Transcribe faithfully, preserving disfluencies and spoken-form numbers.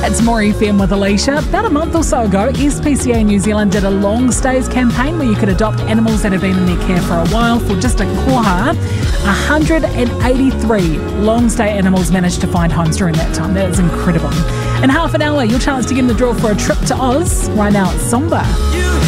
It's More F M with Alicia. About a month or so ago, S P C A New Zealand did a long stays campaign where you could adopt animals that have been in their care for a while for just a koha. one hundred eighty-three long stay animals managed to find homes during that time. That is incredible. In half an hour, your chance to get in the draw for a trip to Oz. Right now, it's Somba.